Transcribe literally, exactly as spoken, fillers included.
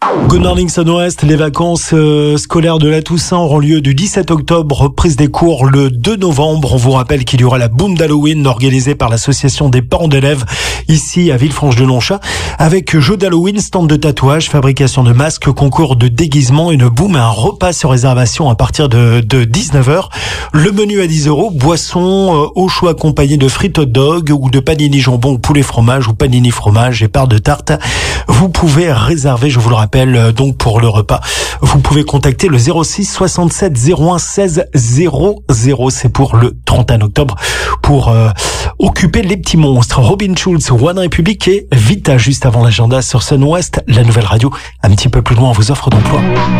Good morning Sun West, les vacances euh, scolaires de la Toussaint auront lieu du dix-sept octobre, reprise des cours le deux novembre. On vous rappelle qu'il y aura la boum d'Halloween organisée par l'association des parents d'élèves ici à Villefranche-de-Longchat, avec jeu d'Halloween, stand de tatouage, fabrication de masques, concours de déguisement, une boum et un repas sur réservation à partir de, de dix-neuf heures. Le menu à dix euros, boisson euh, au choix accompagné de frites hot dog ou de panini jambon ou poulet fromage ou panini fromage et part de tarte. Vous pouvez réserver, je vous le rappelle, donc pour le repas. Vous pouvez contacter le zéro six soixante-sept zéro un seize zéro zéro. C'est pour le trente et un octobre pour euh, occuper les petits monstres. Robin Schulz, One Republic et Vita juste avant l'agenda sur Sun West. La nouvelle radio un petit peu plus loin vous offre d'emploi.